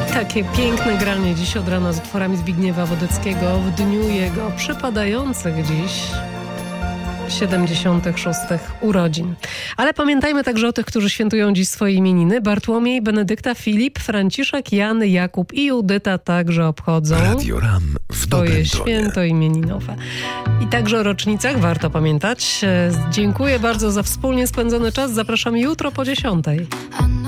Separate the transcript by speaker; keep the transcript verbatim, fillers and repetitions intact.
Speaker 1: Takie piękne granie dziś od rana z utworami Zbigniewa Wodeckiego w dniu jego przypadających dziś siedemdziesiątych szóstych urodzin. Ale pamiętajmy także o tych, którzy świętują dziś swoje imieniny. Bartłomiej, Benedykta, Filip, Franciszek, Jan, Jakub i Judyta także obchodzą
Speaker 2: Radio Ram w
Speaker 1: swoje święto imieninowe. I także o rocznicach warto pamiętać. Dziękuję bardzo za wspólnie spędzony czas. Zapraszam jutro po dziesiątej.